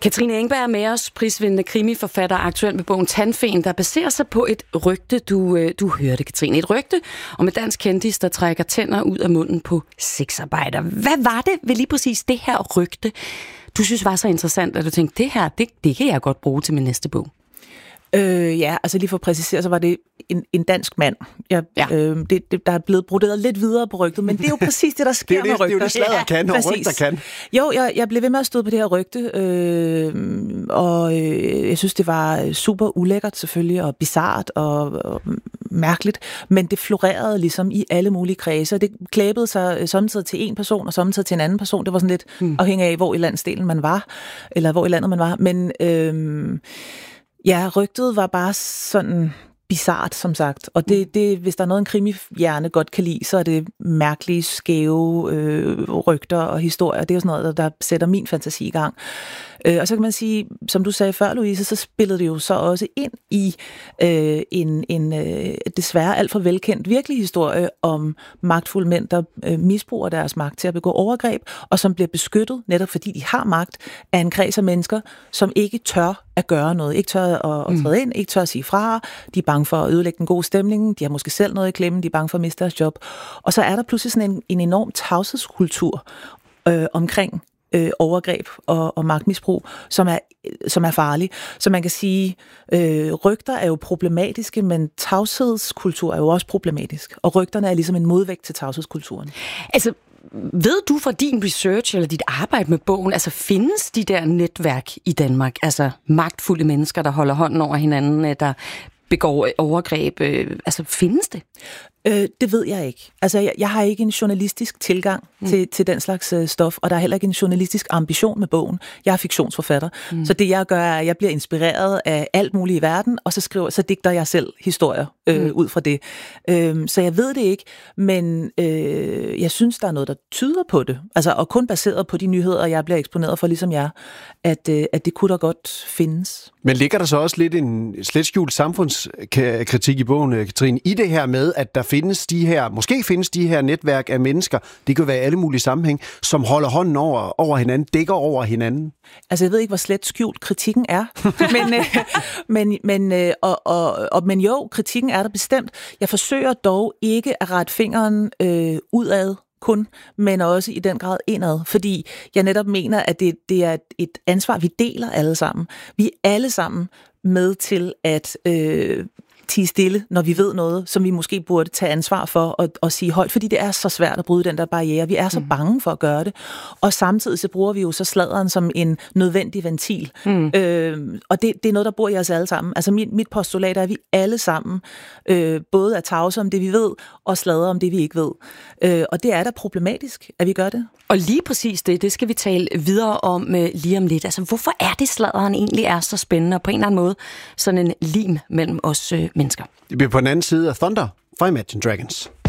Katrine Engberg er med os, prisvindende krimiforfatter, aktuelt med bogen Tandfen, der baserer sig på et rygte, du hørte, Katrine. Et rygte om en dansk kendis, der trækker tænder ud af munden på sexarbejder. Hvad var det ved lige præcis det her rygte, du synes var så interessant, at du tænkte, det her, det kan jeg godt bruge til min næste bog? Ja, altså lige for at præcisere, så var det en dansk mand. Der er blevet broderet lidt videre på rygtet, men det er jo præcis det, der sker med rygter. Det er jo det, sladder kan, og rygter kan. Jo, jeg blev ved med at stå på det her rygte, og jeg synes, det var super ulækkert selvfølgelig, og bizart og mærkeligt, men det florerede ligesom i alle mulige kredser. Det klæbede sig samtidig til en person, og samtidig til en anden person. Det var sådan lidt afhængig af, hvor i landsdelen man var, eller hvor i landet man var, men ja, rygtet var bare sådan bizart, som sagt. Og det, hvis der er noget, en krimihjerne godt kan lide, så er det mærkelige, skæve rygter og historier. Det er jo sådan noget, der sætter min fantasi i gang. Og så kan man sige, som du sagde før, Louise, så spillede det jo så også ind i en desværre alt for velkendt virkelig historie om magtfulde mænd, der misbruger deres magt til at begå overgreb, og som bliver beskyttet, netop fordi de har magt, af en kreds af mennesker, som ikke tør at gøre noget, ikke tør at træde ind, ikke tør at sige fra, de er bange for at ødelægge den gode stemning, de har måske selv noget i klemmen, de er bange for at miste deres job. Og så er der pludselig sådan en enorm tavshedskultur omkring overgreb og magtmisbrug, som er farlig. Så man kan sige, rygter er jo problematiske, men tavshedskultur er jo også problematisk. Og rygterne er ligesom en modvægt til tavshedskulturen. Altså, ved du fra din research eller dit arbejde med bogen, altså findes de der netværk i Danmark? Altså magtfulde mennesker, der holder hånden over hinanden, der begår overgreb. Altså findes det? Det ved jeg ikke. Altså, jeg har ikke en journalistisk tilgang til den slags stof, og der er heller ikke en journalistisk ambition med bogen. Jeg er fiktionsforfatter, så det jeg gør er, at jeg bliver inspireret af alt muligt i verden, og så digter jeg selv historier ud fra det. Så jeg ved det ikke, men jeg synes, der er noget, der tyder på det. Altså, og kun baseret på de nyheder, jeg bliver eksponeret for, ligesom jeg, at det kunne da godt findes. Men ligger der så også lidt en slet skjult samfundskritik i bogen, Katrine, i det her med, at der måske findes de her netværk af mennesker, det kan være i alle mulige sammenhæng, som holder hånden over hinanden, dækker over hinanden? Altså, jeg ved ikke, hvor slet skjult kritikken er, men jo, kritikken er der bestemt. Jeg forsøger dog ikke at rette fingeren udad kun, men også i den grad indad, fordi jeg netop mener, at det er et ansvar, vi deler alle sammen. Vi er alle sammen med til at tie stille, når vi ved noget, som vi måske burde tage ansvar for at sige højt, fordi det er så svært at bryde den der barriere. Vi er så bange for at gøre det, og samtidig så bruger vi jo så sladderen som en nødvendig ventil. Og det er noget, der bor i os alle sammen. Altså mit postulat er, at vi alle sammen både er tavse om det, vi ved, og sladrer om det, vi ikke ved. Og det er da problematisk, at vi gør det. Og lige præcis det skal vi tale videre om lige om lidt. Altså, hvorfor er det, sladderen egentlig er så spændende, og på en eller anden måde sådan en lim mellem os mennesker? Det bliver på den anden side af Thunder fra Imagine Dragons.